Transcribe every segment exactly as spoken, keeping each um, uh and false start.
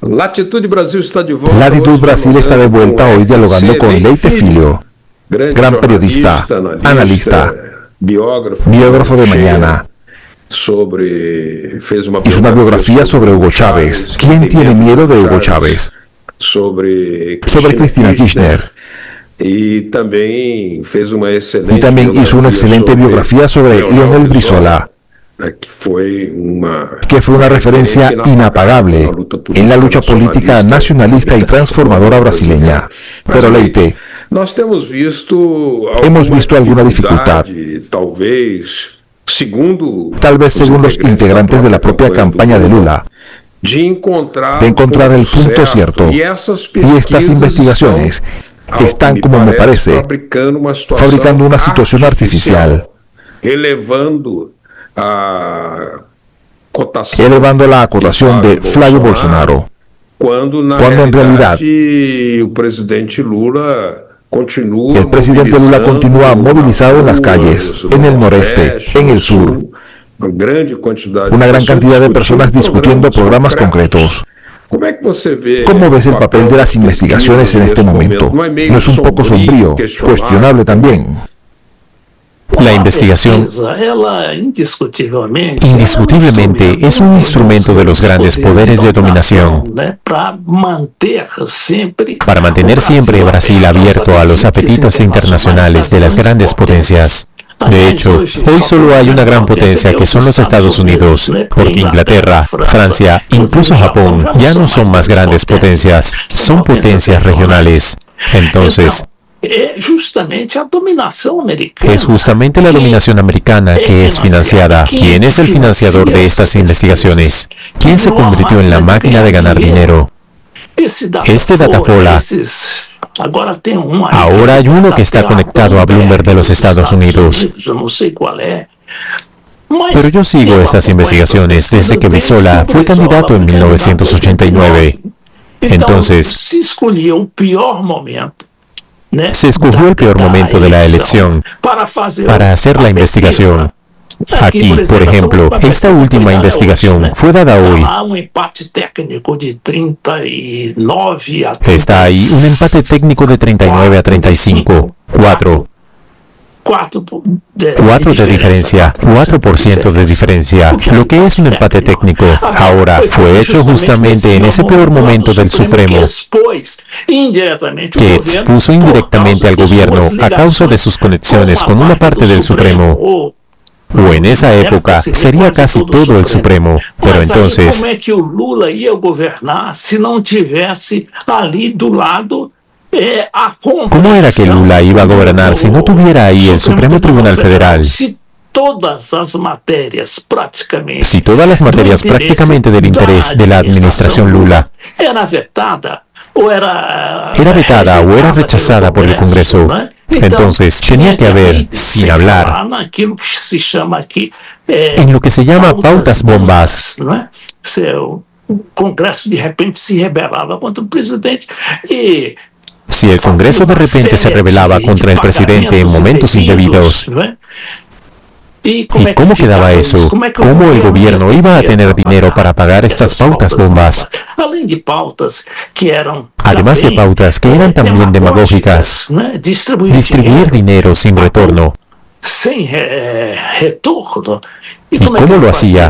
Latitud Brasil está de vuelta. Latitud Brasil está de vuelta hoy dialogando con Leite Filho, gran periodista, analista, biógrafo de mañana. Sobre, hizo una biografía sobre Hugo Chávez. ¿Quién tiene miedo de Hugo Chávez? Sobre, sobre Cristina Kirchner. Y también, fez una excelente y también hizo una excelente biografía sobre Leonel Brizola, que fue una, que fue una referencia inapagable en la lucha política nacionalista y transformadora brasileña. Pero Leite, hemos visto alguna dificultad, tal vez según los integrantes de la propia campaña de Lula, de encontrar el punto cierto. Y estas investigaciones están, como me parece, fabricando una situación artificial, elevando la acotación de Flavio Bolsonaro, cuando en realidad el presidente Lula continúa movilizado en las calles, en el noreste, en el sur, una gran cantidad de personas discutiendo programas concretos. ¿Cómo ves el papel de las investigaciones en este momento? ¿No es un poco sombrío, cuestionable también? La investigación indiscutiblemente es un instrumento de los grandes poderes de dominación para mantener siempre Brasil abierto a los apetitos internacionales de las grandes potencias. De hecho, hoy solo hay una gran potencia que son los Estados Unidos, porque Inglaterra, Francia, incluso Japón ya no son más grandes potencias, son potencias regionales. Entonces, es justamente la dominación americana que es financiada. ¿Quién es el financiador de estas investigaciones? ¿Quién se convirtió en la máquina de ganar dinero? Este Datafolha. Ahora hay uno que está conectado a Bloomberg de los Estados Unidos. Pero yo sigo estas investigaciones desde que Brizola fue candidato en mil novecientos ochenta y nueve. Entonces, se escogió el peor momento de la elección para hacer la investigación. Aquí, por ejemplo, esta última investigación fue dada hoy. Está ahí un empate técnico de treinta y nueve a treinta y cinco. cuatro. cuatro de diferencia, cuatro por ciento de diferencia, lo que es un empate técnico. Ahora, fue hecho justamente en ese peor momento del Supremo, que expuso indirectamente al gobierno a causa de sus conexiones con una parte del Supremo. O en esa época sería casi todo el Supremo, pero entonces, ¿cómo era que Lula iba a gobernar si no tuviera ahí el Supremo Tribunal Federal? Si todas las materias prácticamente del interés de la administración Lula era vetada o era rechazada por el Congreso, entonces tenía que haber, sin hablar, en lo que se llama pautas bombas. Si el Congreso de repente se rebelaba contra el presidente en momentos indebidos, ¿y cómo quedaba eso? ¿Cómo el gobierno iba a tener dinero para pagar estas pautas bombas? Además de pautas que eran también demagógicas, distribuir dinero sin retorno. ¿Y cómo lo hacía?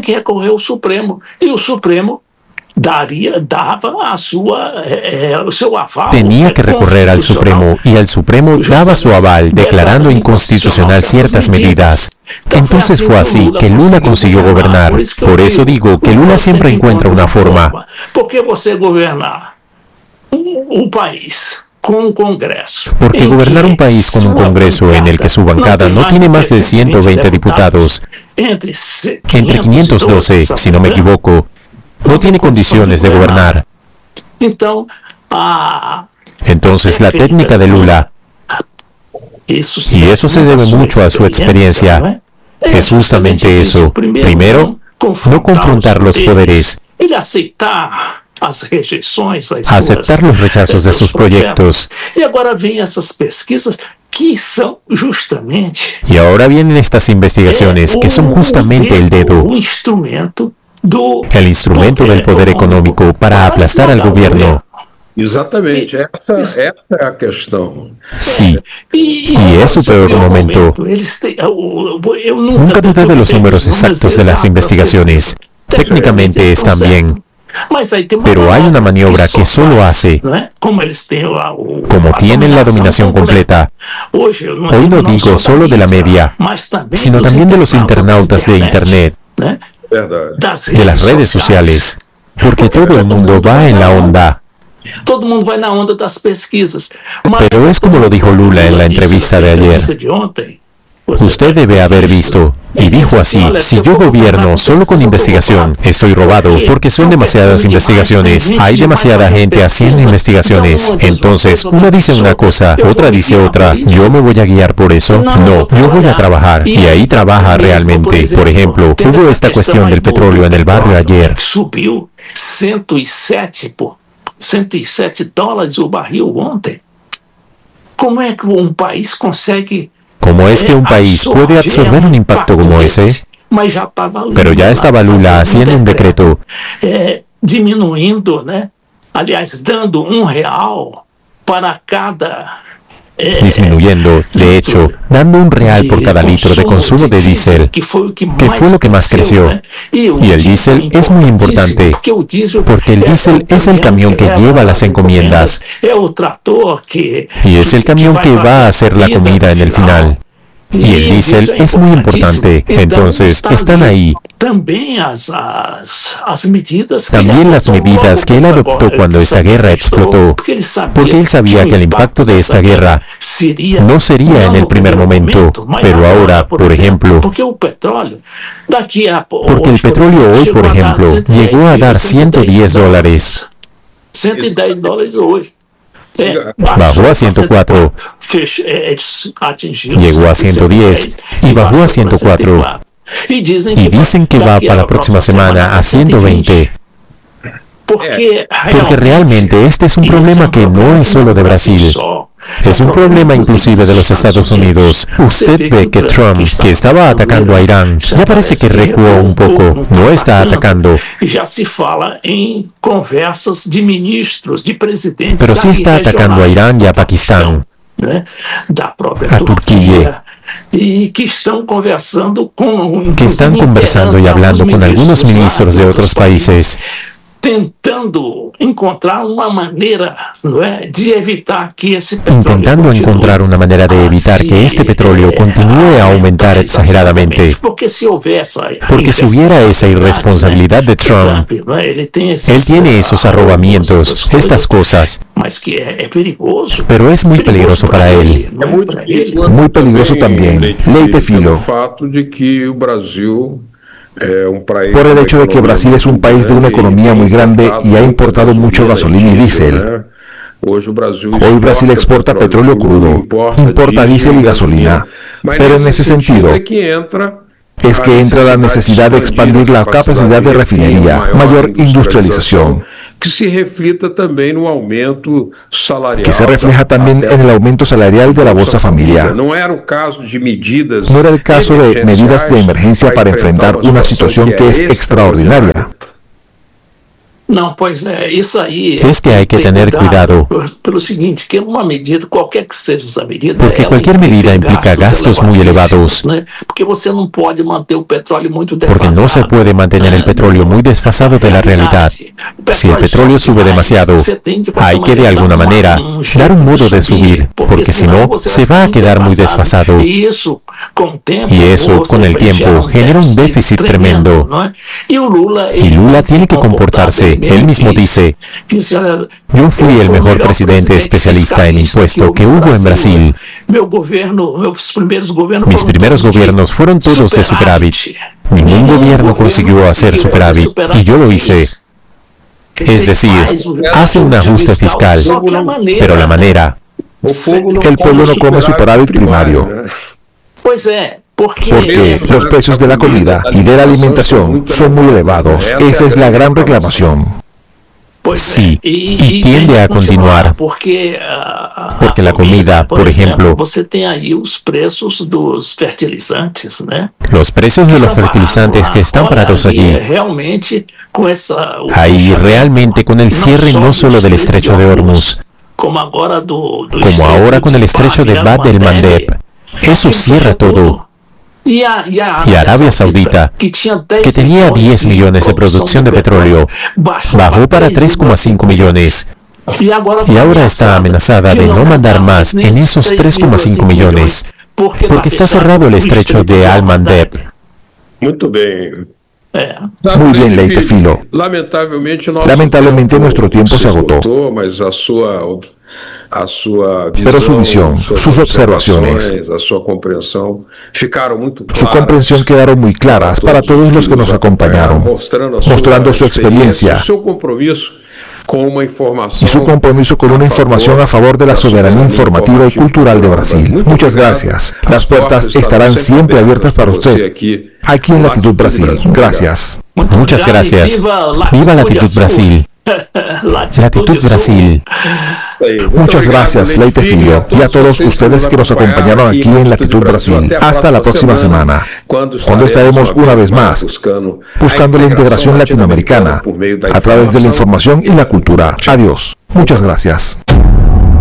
Tenía que recorrer al Supremo y el Supremo daba su aval declarando inconstitucional ciertas medidas. Entonces fue así que Lula consiguió gobernar. Por eso digo que Lula siempre encuentra una forma. Porque gobernar un país con un Congreso. Porque gobernar un país con un Congreso en el que su bancada no tiene más de ciento veinte diputados, entre quinientos doce, si no me equivoco, no tiene condiciones de gobernar. Entonces la técnica de Lula, y eso se debe mucho a su experiencia, es justamente eso. Primero, no confrontar los poderes, aceptar los rechazos de sus proyectos. Y ahora vienen estas investigaciones que son justamente el dedo el instrumento del poder económico para aplastar al gobierno. Exatamente, essa, essa é a questão. Sí, y es su peor momento. Nunca dudé de los números exactos de las investigaciones. Técnicamente están bien. Pero hay una maniobra que solo hace, como tienen la dominación completa. Hoy no digo solo de la media, sino también de los internautas de Internet, de las redes sociales, porque todo el mundo va en la onda. Todo mundo vai na onda das pesquisas. Pero es como lo dijo Lula en la entrevista de ayer. Usted debe haber visto, y dijo así: si yo gobierno solo con investigación, estoy robado, porque son demasiadas investigaciones, hay demasiada gente haciendo investigaciones. Entonces, una dice una cosa, otra dice otra, ¿yo me voy a guiar por eso? No, yo voy a trabajar, y ahí trabaja realmente. Por ejemplo, hubo esta cuestión del petróleo en el barrio ayer. Subiu ciento sete por ciento sete dólares o barril ontem. Como é que um país consegue... ¿Cómo es que un país puede absorber un impacto como ese? Pero ya estaba Lula haciendo un decreto. Eh, diminuindo, né? Aliás, dando un real para cada... Eh, disminuyendo, de hecho, dando un real por cada litro de consumo de diésel, que fue lo que más creció. Y el diésel es muy importante, porque el diésel es el camión que lleva las encomiendas, y es el camión que va a hacer la comida en el final. Y el diésel es muy importante, entonces están ahí. También las medidas que él adoptó cuando esta guerra explotó, porque él sabía que el impacto de esta guerra no sería en el primer momento, pero ahora, por ejemplo, porque el petróleo hoy, por ejemplo, llegó a dar ciento diez dólares. Bajó a ciento cuatro, llegó a ciento diez y bajó a ciento cuatro. Y dicen que va para la próxima semana a ciento veinte. Porque realmente este es un problema que no es solo de Brasil. Es un problema inclusive de los Estados Unidos. Usted ve que Trump, que estaba atacando a Irán, ya parece que recuó un poco. No está atacando. Pero sí está atacando a Irán y a Pakistán, a Turquía, que están conversando y hablando con algunos ministros de otros países, tentando encontrar una manera, ¿no es?, de evitar que ese intentando encontrar una manera de evitar que este petróleo continúe a aumentar exageradamente. Porque si hubiera esa irresponsabilidad de Trump, él tiene esos arrobamientos, estas cosas, pero es muy peligroso para él. Muy peligroso también. Leite Filo. Por el hecho de que Brasil es un país de una economía muy grande y ha importado mucho gasolina y diésel. Hoy Brasil exporta petróleo crudo, importa diésel y gasolina, pero en ese sentido es que entra la necesidad de expandir la capacidad de refinería, mayor industrialización, que se reflita también no aumento salarial. Que se refleja también en el aumento salarial de la Bolsa Familia. No era el caso de medidas, no era el caso de medidas de emergencia para enfrentar una situación que es extraordinaria. No, pues eh, eso ahí es que hay que tener cuidado, por lo siguiente, que una medida, cualquier que sea esa medida, porque cualquier medida implica gastos muy elevados, porque você não pode manter o petróleo muito desfasado, porque no se puede mantener el petróleo muy desfasado de la realidad. Si el petróleo sube demasiado, hay que de alguna manera dar un modo de subir, porque si no, se va a quedar muy desfasado. Y eso, con el tiempo, genera un déficit tremendo. Y Lula tiene que comportarse. Él mismo dice: yo fui el mejor presidente especialista en impuesto que hubo en Brasil. Mis primeros gobiernos fueron todos de superávit. Ningún gobierno consiguió hacer superávit, y yo lo hice. Es decir, hace un ajuste fiscal, pero la manera... El pueblo no come superávit primario. Porque los precios de la comida y de la alimentación son muy elevados. Esa es la gran reclamación. Sí, y tiende a continuar, porque la comida, por ejemplo, los precios de los fertilizantes que están parados allí, ahí realmente con el cierre no solo del estrecho de Hormuz, como ahora con el estrecho de Bab el-Mandeb, eso cierra todo. Y Arabia Saudita, que tenía diez millones de producción de petróleo, bajó para tres coma cinco millones. Y ahora está amenazada de no mandar más en esos tres coma cinco millones, porque está cerrado el estrecho de Al-Mandeb. Muy bien. Muy bien, Leitefilo. Lamentablemente nuestro tiempo se agotó. Pero su visión, sus observaciones, su comprensión quedaron muy claras para todos los que nos acompañaron, mostrando su experiencia y su compromiso con una información a favor de la soberanía informativa y cultural de Brasil. Muchas gracias. Las puertas estarán siempre abiertas para usted, aquí en Latitud Brasil. Gracias. Muchas gracias. Viva Latitud Brasil. Latitud Brasil. Muchas gracias, Leitefilo, y a todos ustedes que nos acompañaron aquí en Latitud Brasil. Hasta la próxima semana, cuando estaremos una vez más buscando la integración latinoamericana a través de la información y la cultura. Adiós. Muchas gracias.